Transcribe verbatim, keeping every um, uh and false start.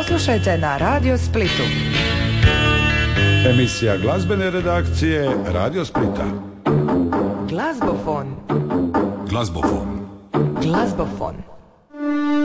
poslušajte na Radio Splitu. Emisija glazbene redakcije Radio Splita. Glazbofon. Glazbofon. Glazbofon.